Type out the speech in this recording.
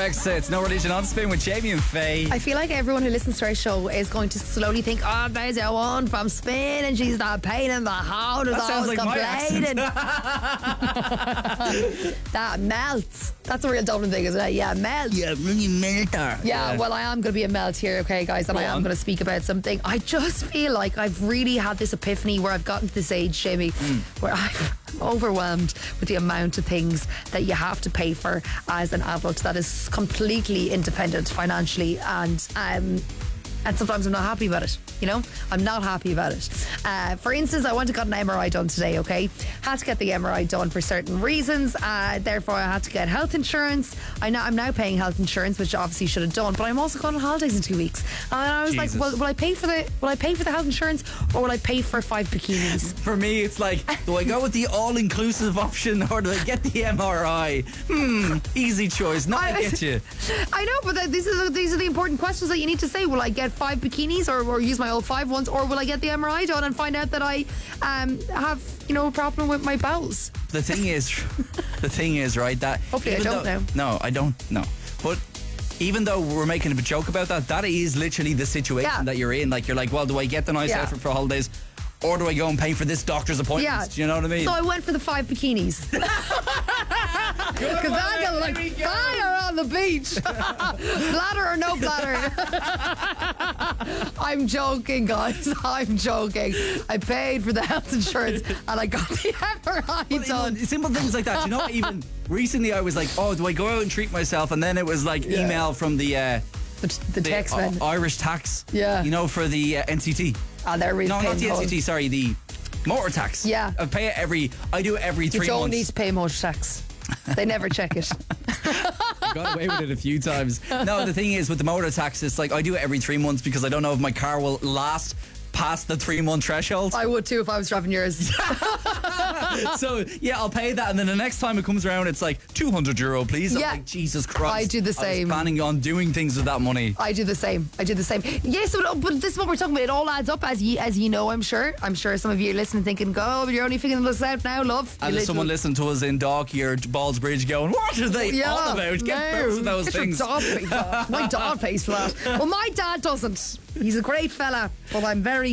Rex. It's No Religion on Spin with Jamie and Faye. I feel like everyone who listens to our show is going to slowly think, oh, there's a one from Spain and she's not paying in the house. That sounds like my accent. That melts. That's a real Dublin thing, isn't it? Yeah, melt. Yeah, really melter. Yeah, well, I am going to be a melt here, okay, guys, and I am going to speak about something. I just feel like I've really had this epiphany where I've gotten to this age, Jamie, where I'm overwhelmed with the amount of things that you have to pay for as an adult that is completely independent financially, and sometimes I'm not happy about it. You know, I'm not happy about it. For instance, I went and got an MRI done today, okay? Had to get the MRI done for certain reasons. Therefore, I had to get health insurance. I'm now paying health insurance, which I obviously should have done. But I'm also going on holidays in 2 weeks. And I was like, well, will I pay for the health insurance, or will I pay for 5 bikinis? For me, it's like, do I go with the all-inclusive option, or do I get the MRI? Easy choice. Not I get you. I know, but these are the important questions that you need to say. Will I get 5 bikinis, or use my old 5 ones, or will I get the MRI done and find out that I have, a problem with my bowels? The thing is, right, that hopefully I don't know. No, I don't know. But even though we're making a joke about that is literally the situation that you're in. Like, you're like, well, do I get the nice outfit for holidays, or do I go and pay for this doctor's appointment? Yeah. Do you know what I mean? So I went for the 5 bikinis. Because I got like fire on the beach. Bladder or no bladder. I'm joking, guys. I'm joking. I paid for the health insurance and I got the MRI done. Simple things like that. You know, even recently I was like, oh, do I go out and treat myself? And then it was like email from the tax man. Irish tax. Yeah. For the NCT. They're really not the NCT, sorry, the motor tax. Yeah. I pay it every 3 months. You don't need to pay motor tax. They never check it. I got away with it a few times. No, the thing is, with the motor tax, it's like I do it every 3 months because I don't know if my car will last past the 3-month threshold. I would too if I was driving yours. So yeah, I'll pay that, and then the next time it comes around, it's like €200, please. I'm like, Jesus Christ. I do the same. I was planning on doing things with that money. I do the same. Yes, but this is what we're talking about. It all adds up, as you know. I'm sure some of you are listening, thinking, "Go, but you're only figuring this out now, love." And there's someone listening to us in Dalkey or Ballsbridge going, "What are they on about? Get both of those things." My dad pays for that. Well, my dad doesn't. He's a great fella, but I'm very